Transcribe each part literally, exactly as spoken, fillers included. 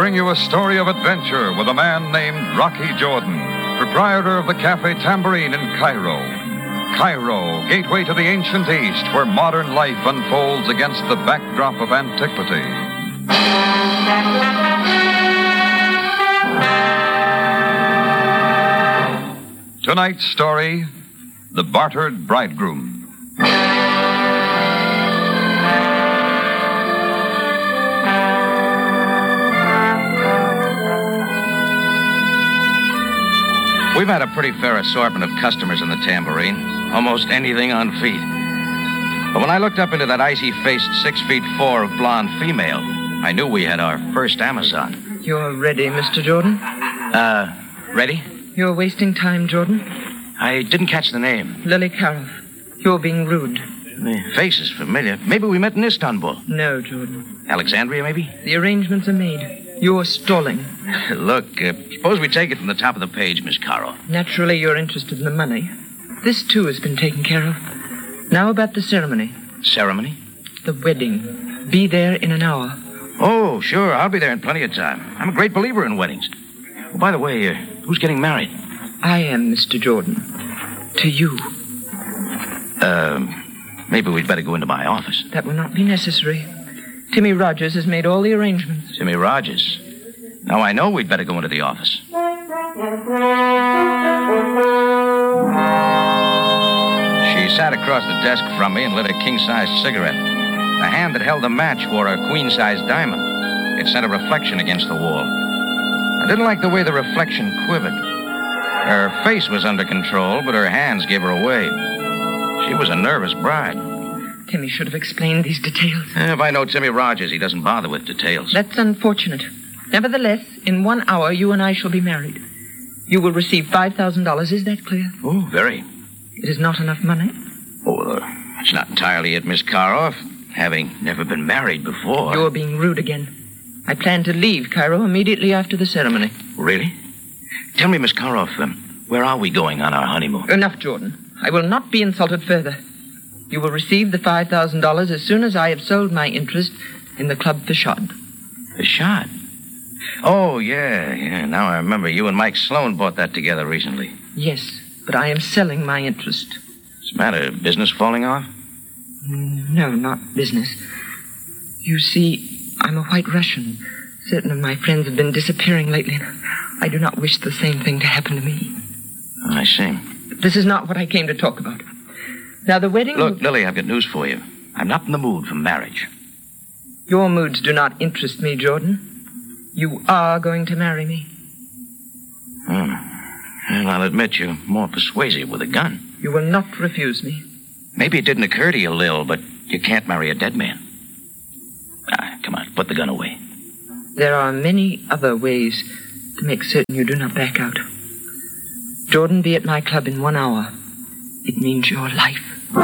bring you a story of adventure with a man named Rocky Jordan, proprietor of the Cafe Tambourine in Cairo. Cairo, gateway to the ancient East, where modern life unfolds against the backdrop of antiquity. Tonight's story, The Bartered Bridegroom. We've had a pretty fair assortment of customers in the Tambourine. Almost anything on feet. But when I looked up into that icy-faced six feet four of blonde female, I knew we had our first Amazon. You're ready, Mister Jordan? Uh, ready? You're wasting time, Jordan. I didn't catch the name. Lily Caroff. You're being rude. The face is familiar. Maybe we met in Istanbul. No, Jordan. Alexandria, maybe? The arrangements are made. You're stalling. Look, uh, suppose we take it from the top of the page, Miss Caro. Naturally, you're interested in the money. This, too, has been taken care of. Now about the ceremony. Ceremony? The wedding. Be there in an hour. Oh, sure. I'll be there in plenty of time. I'm a great believer in weddings. Oh, by the way, uh, who's getting married? I am, Mister Jordan. To you. Um, maybe we'd better go into my office. That will not be necessary. Timmy Rogers has made all the arrangements. Timmy Rogers? Now I know we'd better go into the office. She sat across the desk from me and lit a king-sized cigarette. The hand that held the match wore a queen-sized diamond. It sent a reflection against the wall. I didn't like the way the reflection quivered. Her face was under control, but her hands gave her away. She was a nervous bride. Timmy should have explained these details. Eh, if I know Timmy Rogers, he doesn't bother with details. That's unfortunate. Nevertheless, in one hour, you and I shall be married. You will receive five thousand dollars. Is that clear? Oh, very. It is not enough money? Oh, uh, that's not entirely it, Miss Caroff. Having never been married before. You're being rude again. I plan to leave Cairo immediately after the ceremony. Really? Tell me, Miss Caroff, um, where are we going on our honeymoon? Enough, Jordan. I will not be insulted further. You will receive the five thousand dollars as soon as I have sold my interest in the Club Fashad. Fashad? Oh, yeah, yeah. Now I remember you and Mike Sloan bought that together recently. Yes, but I am selling my interest. What's the matter? Business falling off? No, not business. You see, I'm a white Russian. Certain of my friends have been disappearing lately. I do not wish the same thing to happen to me. Oh, I see. But this is not what I came to talk about. Now, the wedding... Look, will... Lily, I've got news for you. I'm not in the mood for marriage. Your moods do not interest me, Jordan. You are going to marry me. Hmm. Well, I'll admit you're more persuasive with a gun. You will not refuse me. Maybe it didn't occur to you, Lil, but you can't marry a dead man. Ah, come on, put the gun away. There are many other ways to make certain you do not back out. Jordan, be at my club in one hour. It means your life.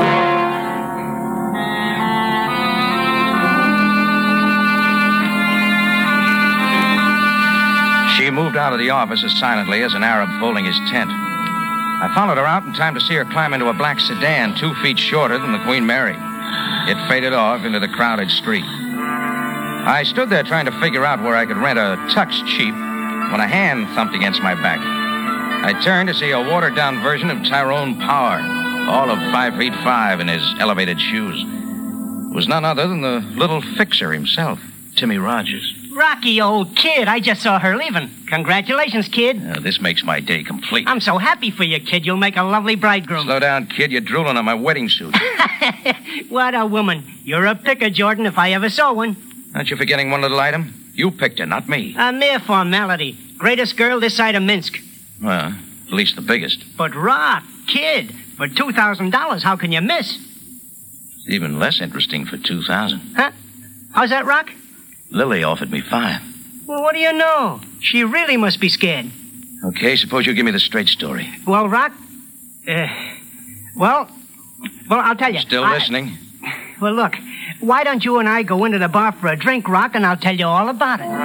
She moved out of the office as silently as an Arab folding his tent. I followed her out in time to see her climb into a black sedan two feet shorter than the Queen Mary. It faded off into the crowded street. I stood there trying to figure out where I could rent a tux cheap when a hand thumped against my back. I turned to see a watered-down version of Tyrone Power, all of five feet five in his elevated shoes. It was none other than the little fixer himself, Timmy Rogers. Rocky, old kid, I just saw her leaving. Congratulations, kid. Uh, this makes my day complete. I'm so happy for you, kid. You'll make a lovely bridegroom. Slow down, kid. You're drooling on my wedding suit. What a woman. You're a picker, Jordan, if I ever saw one. Aren't you forgetting one little item? You picked her, not me. A mere formality. Greatest girl this side of Minsk. Well, at least the biggest. But, Rock, kid, for two thousand dollars, how can you miss? It's even less interesting for two thousand dollars. Huh? How's that, Rock? Lily offered me five. Well, what do you know? She really must be scared. Okay, suppose you give me the straight story. Well, Rock, uh, well, well, I'll tell you. Still I, listening? Well, look, why don't you and I go into the bar for a drink, Rock, and I'll tell you all about it.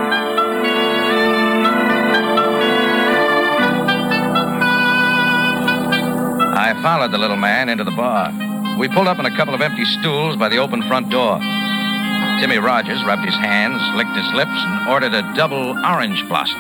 I followed the little man into the bar. We pulled up on a couple of empty stools by the open front door. Timmy Rogers rubbed his hands, licked his lips, and ordered a double orange blossom.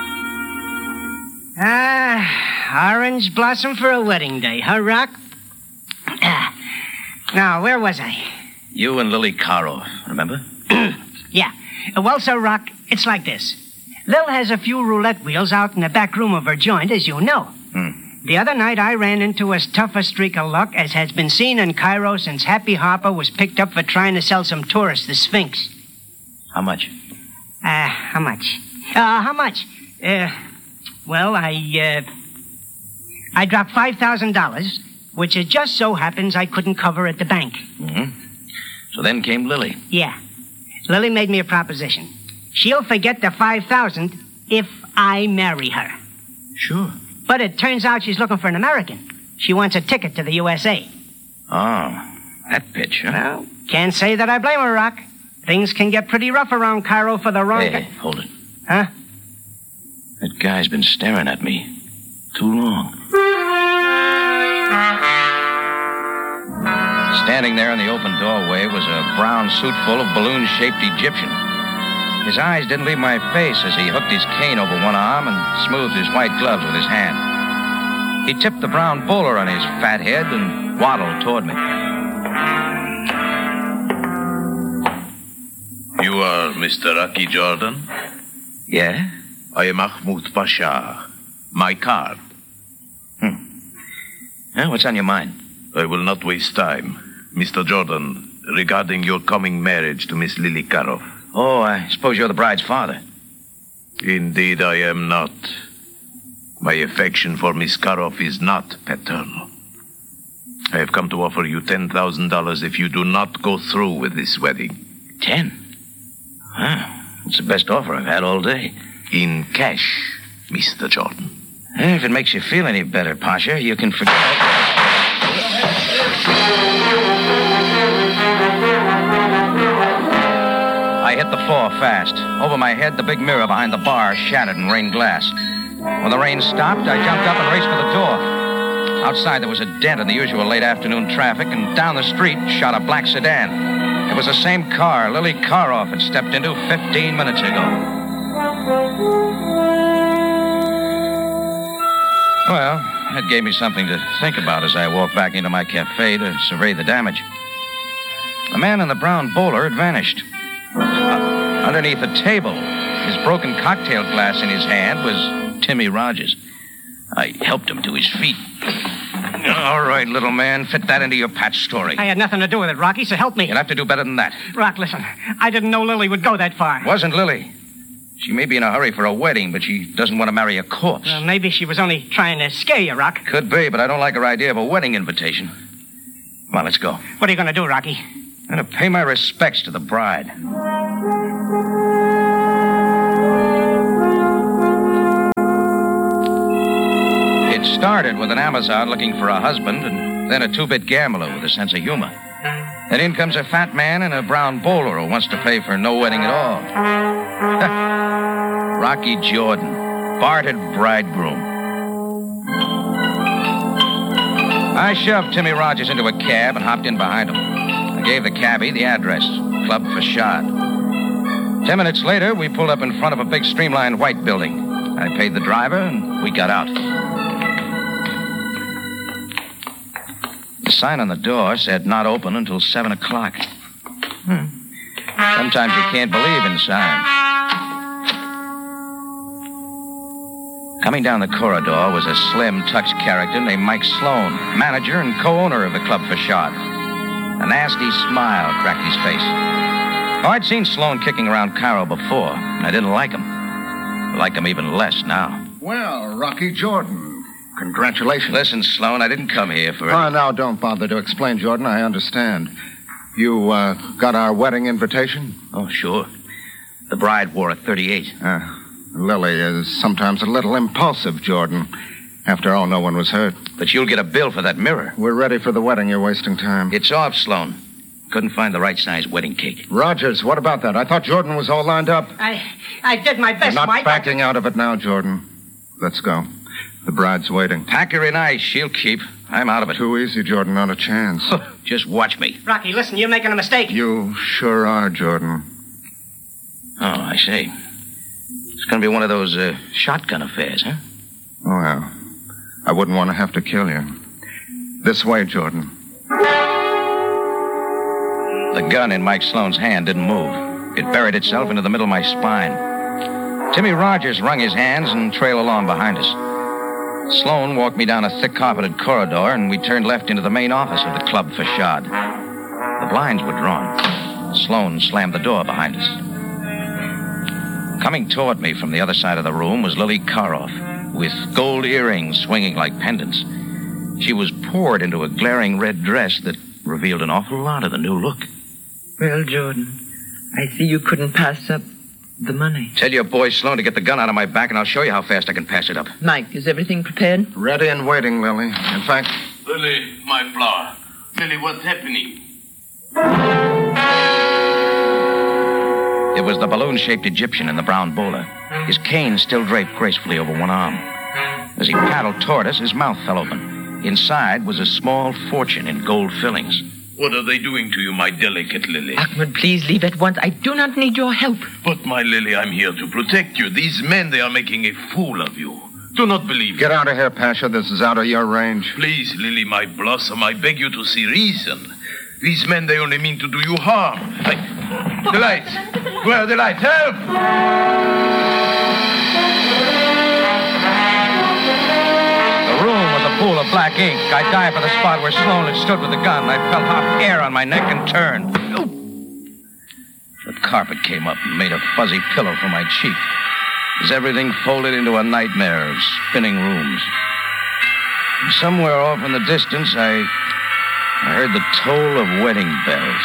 Ah, orange blossom for a wedding day, huh, Rock? Ah. Now, where was I? You and Lily Caro, remember? Yeah. Well, so, Rock, it's like this. Lil has a few roulette wheels out in the back room of her joint, as you know. Hmm. The other night, I ran into as tough a streak of luck as has been seen in Cairo since Happy Harper was picked up for trying to sell some tourists the Sphinx. How much? Uh, how much? Uh, how much? Uh, well, I, uh... I dropped five thousand dollars, which it just so happens I couldn't cover at the bank. Mm-hmm. So then came Lily. Yeah. Lily made me a proposition. She'll forget the five thousand dollars if I marry her. Sure. But it turns out she's looking for an American. She wants a ticket to the U S A. Oh, that pitch, huh? Well, can't say that I blame her, Rock. Things can get pretty rough around Cairo for the wrong... Hey, guy. hey, hold it. Huh? That guy's been staring at me too long. Standing there in the open doorway was a brown suit full of balloon-shaped Egyptian. His eyes didn't leave my face as he hooked his cane over one arm and smoothed his white gloves with his hand. He tipped the brown bowler on his fat head and waddled toward me. You are Mister Rocky Jordan? Yeah? I am Mahmoud Pasha. My card. Hmm. Yeah, what's on your mind? I will not waste time. Mister Jordan, regarding your coming marriage to Miss Lily Caro. Oh, I suppose you're the bride's father. Indeed, I am not. My affection for Miss Karoff is not paternal. I have come to offer you ten thousand dollars if you do not go through with this wedding. Ten? Huh. It's the best offer I've had all day. In cash, Mister Jordan. Eh, If it makes you feel any better, Pasha, you can forget... I hit the floor fast. Over my head, the big mirror behind the bar shattered and rained glass. When the rain stopped, I jumped up and raced for the door. Outside, there was a dent in the usual late afternoon traffic, and down the street shot a black sedan. It was the same car Lily Karoff had stepped into fifteen minutes ago. Well, that gave me something to think about as I walked back into my cafe to survey the damage. The man in the brown bowler had vanished. Uh, underneath a table, his broken cocktail glass in his hand, was Timmy Rogers. I helped him to his feet. All right, little man, fit that into your patch story. I had nothing to do with it, Rocky, so help me. You'll have to do better than that. Rock, listen. I didn't know Lily would go that far. Wasn't Lily. She may be in a hurry for a wedding, but she doesn't want to marry a corpse. Well, maybe she was only trying to scare you, Rock. Could be, but I don't like her idea of a wedding invitation. Come on, let's go. What are you going to do, Rocky? I'm going to pay my respects to the bride. It started with an Amazon looking for a husband, and then a two-bit gambler with a sense of humor. Then in comes a fat man in a brown bowler who wants to pay for no wedding at all. Rocky Jordan, bartered bridegroom. I shoved Timmy Rogers into a cab and hopped in behind him. I gave the cabbie the address, Club Fashad. Ten minutes later, we pulled up in front of a big streamlined white building. I paid the driver, and we got out. The sign on the door said not open until seven o'clock. Hmm. Sometimes you can't believe in signs. Coming down the corridor was a slim, touched character named Mike Sloan, manager and co-owner of the Club Fashad. A nasty smile cracked his face. Oh, I'd seen Sloan kicking around Cairo before, and I didn't like him. I liked him even less now. Well, Rocky Jordan, congratulations. Listen, Sloan, I didn't come here for... Oh, now, don't bother to explain, Jordan. I understand. You, uh, got our wedding invitation? Oh, sure. The bride wore a thirty-eight. Uh, Lily is sometimes a little impulsive, Jordan. After all, no one was hurt. But you'll get a bill for that mirror. We're ready for the wedding. You're wasting time. It's off, Sloan. Couldn't find the right size wedding cake. Rogers, what about that? I thought Jordan was all lined up. I I did my best, You're not Mike. backing out of it now, Jordan. Let's go. The bride's waiting. Pack her in ice. She'll keep. I'm out of it. Too easy, Jordan. Not a chance. Just watch me. Rocky, listen, you're making a mistake. You sure are, Jordan. Oh, I see. It's going to be one of those uh, shotgun affairs, huh? Oh, well. I wouldn't want to have to kill you. This way, Jordan. The gun in Mike Sloan's hand didn't move. It buried itself into the middle of my spine. Timmy Rogers wrung his hands and trailed along behind us. Sloan walked me down a thick-carpeted corridor, and we turned left into the main office of the Club Fashad. The blinds were drawn. Sloan slammed the door behind us. Coming toward me from the other side of the room was Lily Karoff, with gold earrings swinging like pendants. She was poured into a glaring red dress that revealed an awful lot of the new look. Well, Jordan, I see you couldn't pass up the money. Tell your boy Sloan to get the gun out of my back, and I'll show you how fast I can pass it up. Mike, is everything prepared? Ready and waiting, Lily. In fact... Lily, my flower. Lily, what's happening? It was the balloon-shaped Egyptian in the brown bowler, his cane still draped gracefully over one arm. As he paddled toward us, his mouth fell open. Inside was a small fortune in gold fillings. What are they doing to you, my delicate Lily? Ahmed, please leave at once. I do not need your help. But, my Lily, I'm here to protect you. These men, they are making a fool of you. Do not believe Get it. out of here, Pasha. This is out of your range. Please, Lily, my blossom, I beg you to see reason. These men, they only mean to do you harm. I... The lights. Where are the lights? Help! The room was a pool of black ink. I dived for the spot where Sloan had stood with the gun. I felt hot air on my neck and turned. The carpet came up and made a fuzzy pillow for my cheek as everything folded into a nightmare of spinning rooms. And somewhere off in the distance, I, I heard the toll of wedding bells.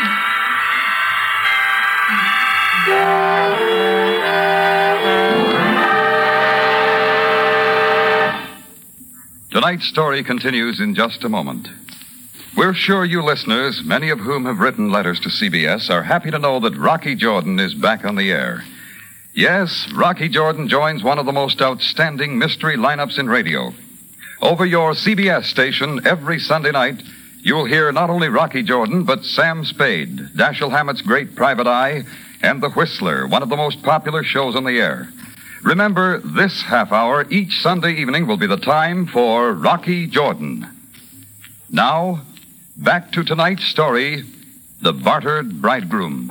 Tonight's story continues in just a moment. We're sure you listeners, many of whom have written letters to C B S, are happy to know that Rocky Jordan is back on the air. Yes, Rocky Jordan joins one of the most outstanding mystery lineups in radio. Over your C B S station every Sunday night, you'll hear not only Rocky Jordan, but Sam Spade, Dashiell Hammett's Great Private Eye, and The Whistler, one of the most popular shows on the air. Remember, this half hour each Sunday evening will be the time for Rocky Jordan. Now, back to tonight's story, The Bartered Bridegroom.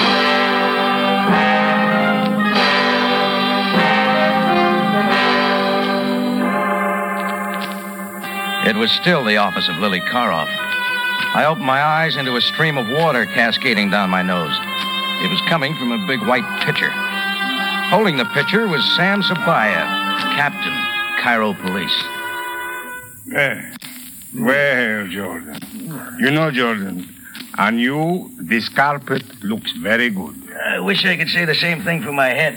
It was still the office of Lily Karoff. I opened my eyes into a stream of water cascading down my nose. It was coming from a big white pitcher. Holding the pitcher was Sam Sabaya, Captain, Cairo Police. Well, well, Jordan. You know, Jordan, on you, this carpet looks very good. I wish I could say the same thing for my head.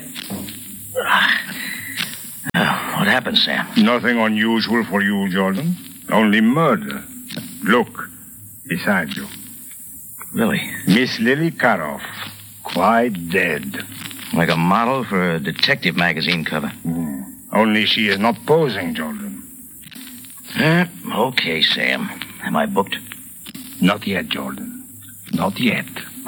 What happened, Sam? Nothing unusual for you, Jordan. Only murder. Look, beside you. Lily? Miss Lily Karoff, quite dead. Like a model for a detective magazine cover. Mm. Only she is not posing, Jordan. Uh, okay, Sam. Am I booked? Not yet, Jordan. Not yet.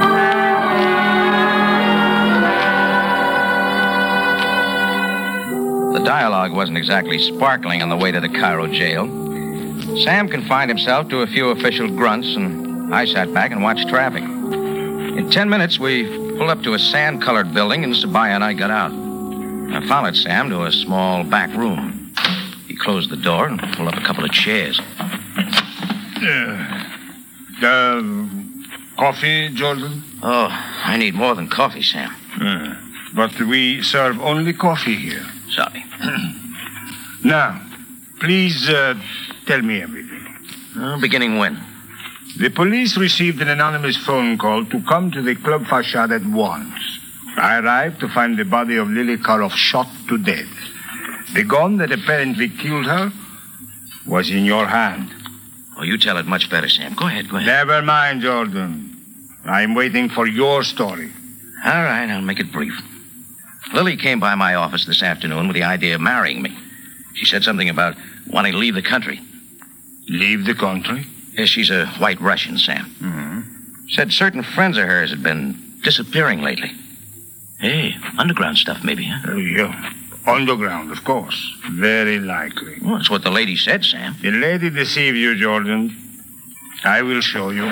The dialogue wasn't exactly sparkling on the way to the Cairo jail. Sam confined himself to a few official grunts, and I sat back and watched traffic. In ten minutes, we pulled up to a sand-colored building, and Sabaya and I got out. I followed Sam to a small back room. He closed the door and pulled up a couple of chairs. Uh, uh, coffee, Jordan? Oh, I need more than coffee, Sam. Uh, but we serve only coffee here. Sorry. Now, please uh, tell me everything. Uh, beginning when? The police received an anonymous phone call to come to the Club Fashad at once. I arrived to find the body of Lily Karoff shot to death. The gun that apparently killed her was in your hand. Oh, you tell it much better, Sam. Go ahead, go ahead. Never mind, Jordan. I'm waiting for your story. All right, I'll make it brief. Lily came by my office this afternoon with the idea of marrying me. She said something about wanting to leave the country. Leave the country? Yes, she's a white Russian, Sam. Mm-hmm. Said certain friends of hers had been disappearing lately. Hey, underground stuff maybe, huh? Uh, yeah. Underground, of course. Very likely. Well, that's what the lady said, Sam. The lady deceived you, Jordan. I will show you.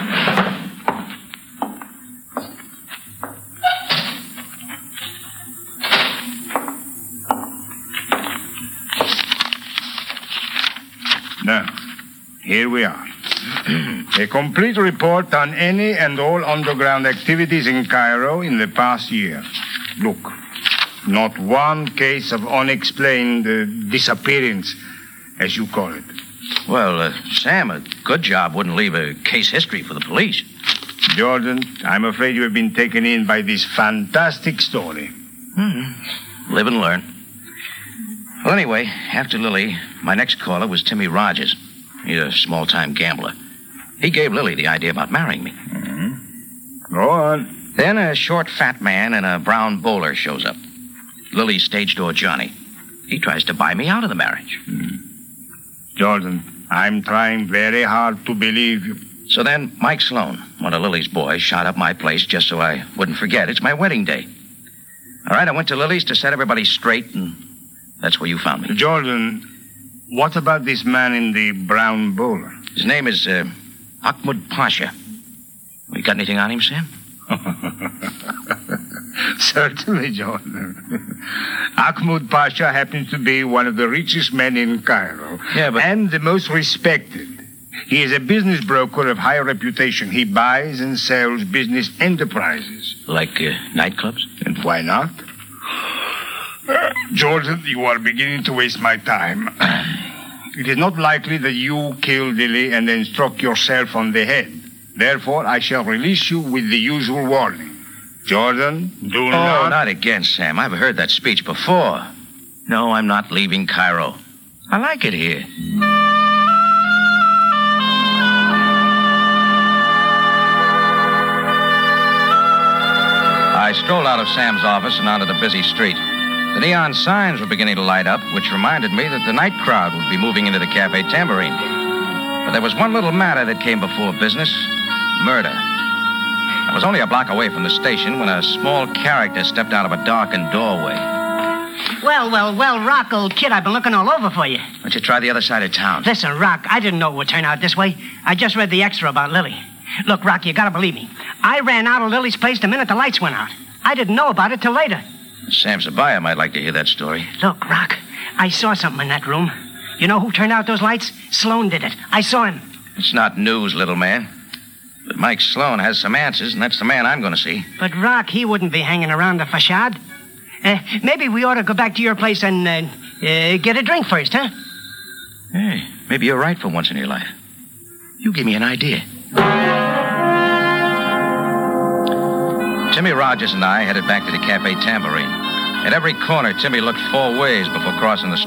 Now, here we are. A complete report on any and all underground activities in Cairo in the past year. Look, not one case of unexplained uh, disappearance, as you call it. Well, uh, Sam, a good job wouldn't leave a case history for the police. Jordan, I'm afraid you have been taken in by this fantastic story. Hmm. Live and learn. Well, anyway, after Lily, my next caller was Timmy Rogers. He's a small-time gambler. He gave Lily the idea about marrying me. Mm-hmm. Go on. Then a short, fat man in a brown bowler shows up. Lily's stage door Johnny. He tries to buy me out of the marriage. Mm. Jordan, I'm trying very hard to believe you. So then Mike Sloan, one of Lily's boys, shot up my place just so I wouldn't forget. It's my wedding day. All right, I went to Lily's to set everybody straight, and that's where you found me. Jordan, what about this man in the brown bowler? His name is uh, Ahmud Pasha. You got anything on him, Sam? Certainly, Jordan. Ahmud Pasha happens to be one of the richest men in Cairo. Yeah, but... And the most respected. He is a business broker of high reputation. He buys and sells business enterprises. Like uh, nightclubs? And why not? Uh, Jordan, you are beginning to waste my time. It is not likely that you killed Lily and then struck yourself on the head. Therefore, I shall release you with the usual warning. Jordan, do oh, not... Oh, not again, Sam. I've heard that speech before. No, I'm not leaving Cairo. I like it here. I strolled out of Sam's office and onto the busy street. The neon signs were beginning to light up, which reminded me that the night crowd would be moving into the Cafe Tambourine. But there was one little matter that came before business. Murder. I was only a block away from the station when a small character stepped out of a darkened doorway. Well, well, well, Rock, old kid, I've been looking all over for you. Why don't you try the other side of town? Listen, Rock, I didn't know it would turn out this way. I just read the extra about Lily. Look, Rock, you gotta believe me. I ran out of Lily's place the minute the lights went out. I didn't know about it till later. Sam Sabaya might like to hear that story. Look, Rock, I saw something in that room. You know who turned out those lights? Sloan did it. I saw him. It's not news, little man. But Mike Sloan has some answers, and that's the man I'm going to see. But, Rock, he wouldn't be hanging around the facade. Uh, maybe we ought to go back to your place and uh, uh, get a drink first, huh? Hey, maybe you're right for once in your life. You give me an idea. Timmy Rogers and I headed back to the Cafe Tambourine. At every corner, Timmy looked four ways before crossing the street.